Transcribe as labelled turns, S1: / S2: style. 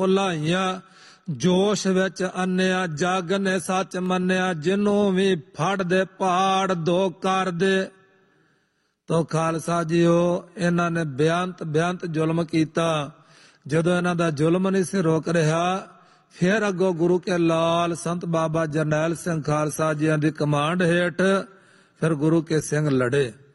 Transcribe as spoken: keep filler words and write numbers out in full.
S1: ਭੁਲਾਈਆਂ ਜੋਸ਼ ਵਿੱਚ ਅੰਨਿਆ ਜਗ ਨੇ ਸੱਚ ਮੰਨਿਆ ਜਿਹਨੂੰ ਵੀ ਫੜਦੇ ਪਾੜ ਦੋ ਕਰਦੇ। ਤੋ ਖਾਲਸਾ ਜੀਓ ਇਹਨਾਂ ਨੇ ਬੇਅੰਤ ਬੇਅੰਤ ਜ਼ੁਲਮ ਕੀਤਾ। ਜਦੋਂ ਇਹਨਾਂ ਦਾ ਜ਼ੁਲਮ ਨਹੀਂ ਸੀ ਰੋਕ ਰਿਹਾ ਫਿਰ ਅੱਗੋਂ ਗੁਰੂ ਕੇ ਲਾਲ ਸੰਤ ਬਾਬਾ ਜਰਨੈਲ ਸਿੰਘ ਖਾਲਸਾ ਜੀਆਂ ਦੀ ਕਮਾਂਡ ਹੇਠ ਫਿਰ ਗੁਰੂ ਕੇ ਸਿੰਘ ਲੜੇ।